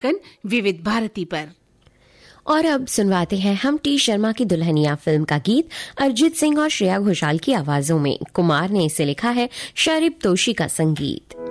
धड़कन विविध भारती पर। और अब सुनवाते हैं हम टी शर्मा की दुल्हनिया फिल्म का गीत अरिजीत सिंह और श्रेया घोषाल की आवाजों में। कुमार ने इसे लिखा है, शारिब तोशी का संगीत।